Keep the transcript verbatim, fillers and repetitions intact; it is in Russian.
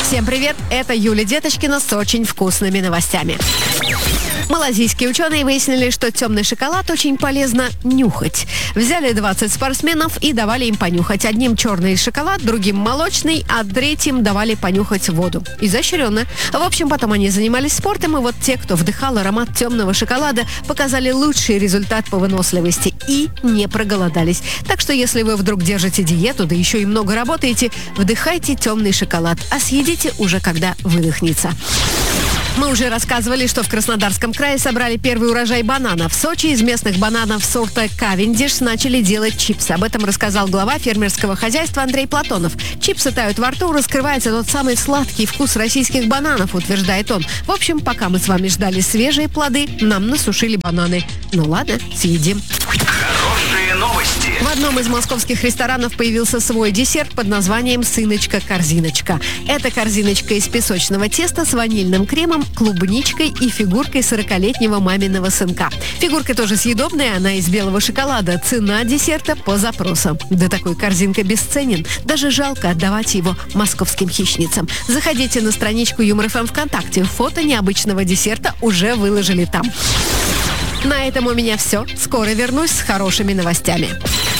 Всем привет, это Юлия Деточкина с очень вкусными новостями. Малазийские ученые выяснили, что темный шоколад очень полезно нюхать. Взяли двадцать спортсменов и давали им понюхать. Одним черный шоколад, другим молочный, а третьим давали понюхать воду. Изощренно. В общем, потом они занимались спортом, и вот те, кто вдыхал аромат темного шоколада, показали лучший результат по выносливости и не проголодались. Так что, если вы вдруг держите диету, да еще и много работаете, вдыхайте темный шоколад, а съедите уже когда выдохнется. Мы уже рассказывали, что в Краснодарском крае собрали первый урожай бананов. В Сочи из местных бананов сорта «Кавендиш» начали делать чипсы. Об этом рассказал глава фермерского хозяйства Андрей Платонов. Чипсы тают во рту, раскрывается тот самый сладкий вкус российских бананов, утверждает он. В общем, пока мы с вами ждали свежие плоды, нам насушили бананы. Ну ладно, съедим. Хорошие новости. В одном из московских ресторанов появился свой десерт под названием «Сыночка-корзиночка». Это корзиночка из песочного теста с ванильным кремом, клубничкой и фигуркой сорокалетнего маминого сынка. Фигурка тоже съедобная, она из белого шоколада. Цена десерта по запросам. Да такой корзинка бесценен. Даже жалко отдавать его московским хищницам. Заходите на страничку Юмор ФМ ВКонтакте. Фото необычного десерта уже выложили там. На этом у меня все. Скоро вернусь с хорошими новостями.